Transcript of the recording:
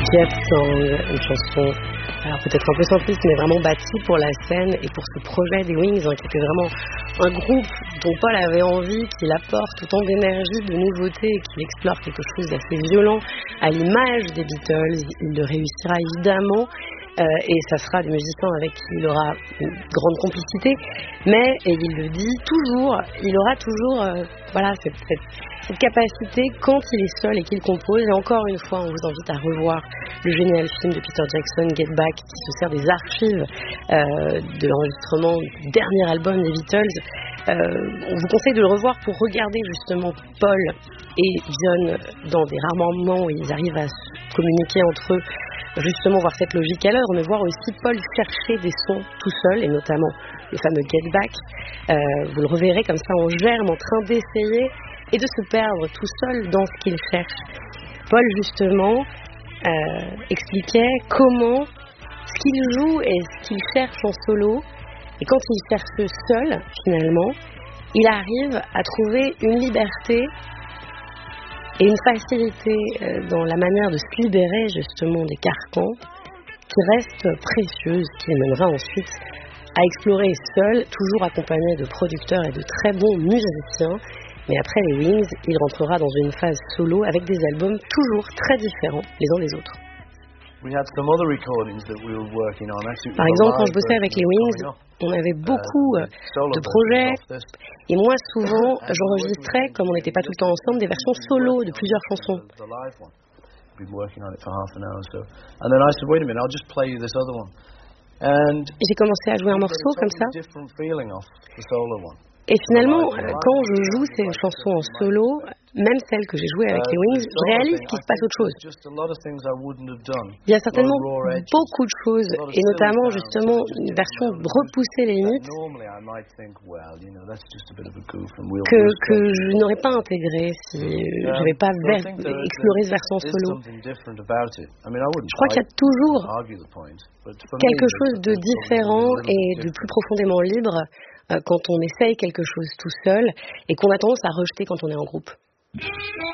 Jet Song, une chanson alors peut-être un peu simpliste mais vraiment bâtie pour la scène et pour ce projet des Wings, qui était vraiment un groupe dont Paul avait envie, qu'il apporte autant d'énergie, de nouveautés et qu'il explore quelque chose d'assez violent à l'image des Beatles. Il le réussira évidemment. Et ça sera des musiciens avec qui il aura une grande complicité, mais, et il le dit toujours, il aura toujours cette capacité quand il est seul et qu'il compose. Et encore une fois, on vous invite à revoir le génial film de Peter Jackson, Get Back, qui se sert des archives de l'enregistrement du dernier album des Beatles. On vous conseille de le revoir pour regarder justement Paul et John dans des rares moments où ils arrivent à se communiquer entre eux, justement voir cette logique à l'œuvre, mais voir aussi Paul chercher des sons tout seul, et notamment le fameux Get Back. Vous le reverrez comme ça en germe, en train d'essayer et de se perdre tout seul dans ce qu'il cherche. Paul justement expliquait comment ce qu'il joue et ce qu'il cherche en solo, et quand il cherche seul finalement, il arrive à trouver une liberté et une facilité dans la manière de se libérer justement des carcans qui reste précieuse, qui mènera ensuite à explorer seul, toujours accompagné de producteurs et de très bons musiciens. Mais après les Wings, il rentrera dans une phase solo avec des albums toujours très différents les uns des autres. Par exemple, quand je bossais avec les Wings, on avait beaucoup de projets et moi souvent j'enregistrais, comme on n'était pas tout le temps ensemble, des versions solo de plusieurs chansons. J'ai commencé à jouer un morceau comme ça. Et finalement, quand je joue ces chansons en solo, même celles que j'ai jouées avec les Wings, je réalise qu'il se passe autre chose. Il y a certainement beaucoup de choses, et notamment justement une version repoussée les limites que je n'aurais pas intégrée si je n'avais pas exploré ce versant solo. Je crois qu'il y a toujours quelque chose de différent et de plus profondément libre quand on essaye quelque chose tout seul et qu'on a tendance à rejeter quand on est en groupe.